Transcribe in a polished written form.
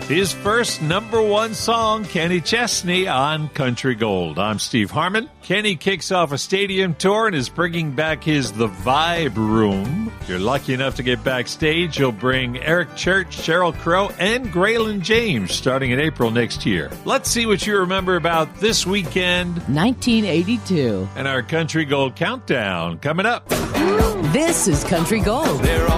his first number one song, Kenny Chesney, on Country Gold. I'm Steve Harmon. Kenny kicks off a stadium tour and is bringing back his The Vibe Room. If you're lucky enough to get backstage, he'll bring Eric Church, Sheryl Crow, and Graylin James starting in April next year. Let's see what you remember about this weekend. 1982. And our Country Gold Countdown coming up. This is Country Gold.